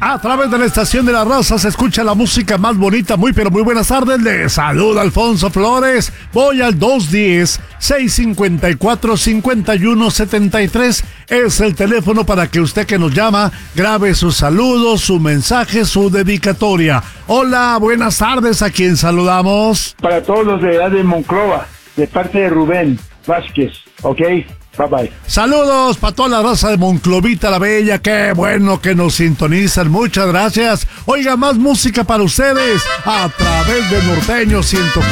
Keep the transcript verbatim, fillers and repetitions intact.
A través de la estación de la raza se escucha la música más bonita. Muy pero muy buenas tardes. Le saluda Alfonso Flores. Voy al dos diez, seis cincuenta y cuatro, cincuenta y uno setenta y tres. Es el teléfono para que usted que nos llama grabe sus saludos, su mensaje, su dedicatoria. Hola, buenas tardes. ¿A quién saludamos? Para todos los de edad de Monclova, de parte de Rubén Vázquez. Ok, bye bye. Saludos para toda la raza de Monclovita la Bella. Qué bueno que nos sintonizan. Muchas gracias. Oiga, más música para ustedes a través de Norteño ciento